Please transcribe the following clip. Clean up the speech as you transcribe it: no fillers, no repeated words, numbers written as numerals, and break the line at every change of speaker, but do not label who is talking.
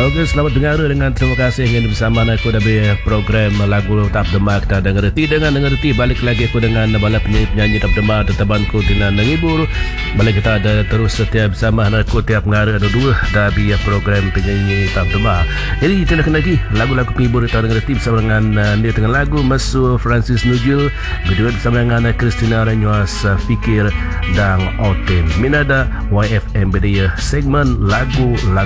Okey, selamat dengar dengan terima kasih yang bersama aku dari program lagu Tap Demak kita dengerti balik lagi aku dengan balap penyanyi Tap Demak temanku dengan ngibur balik kita ada terus setiap bersama aku tiap hari ada dua dari program penyanyi Tap Demak. Jadi kita nak lagi lagu-lagu penghibur kita dengerti bersama dengan dia dengan lagu Masu Francis Nujul berdua bersama dengan Christina Renyuas Fikir dan Otin Minada YFM dia segmen lagu